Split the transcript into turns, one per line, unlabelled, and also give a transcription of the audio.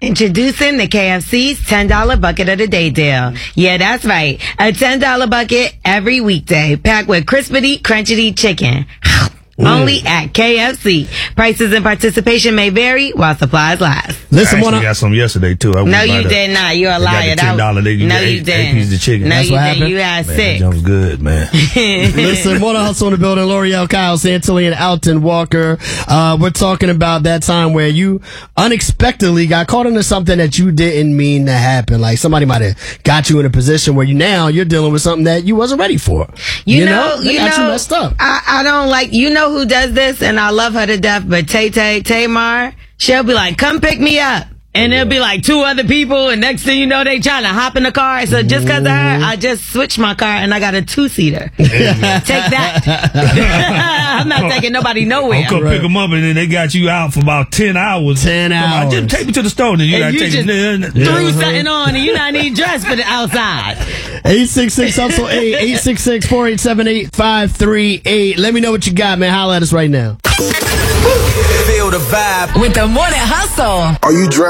Introducing the KFC's $10 Bucket of the Day deal. Yeah, that's right. A $10 bucket every weekday, packed with crispity, crunchy chicken. Only at KFC. Prices and participation may vary while supplies last.
Listen,
I got some yesterday too.
No, you did not. You're a liar.
$10. No, you didn't. 8 pieces of chicken.
No,
That's
you
what
didn't.
happened.
You had
Man,
6.
that was good, man.
Listen, Morning Hustle in the building. L'Oreal, Kyle Santilli, and Alton Walker. We're talking about that time where you unexpectedly got caught into something that you didn't mean to happen. Like somebody might have got you in a position where you're dealing with something that you wasn't ready for. You got you messed up.
I don't like, who does this, and I love her to death, but Tamar, she'll be like, come pick me up. And there'll be like 2 other people, and next thing you know, they trying to hop in the car. So just because of her, I just switched my car, and I got a 2-seater. Take that. I'm not taking nobody nowhere.
I'll come pick them up, and then they got you out for about 10 hours.
10 hours.
Just take me to the store, and you got to take
just threw something on, and you're not even dressed for the outside.
866-HUSTLE 8, 866-487-8538. Let me know what you got, man. Holla at us right now.
Feel the vibe
with the Morning Hustle.
Are you drowning?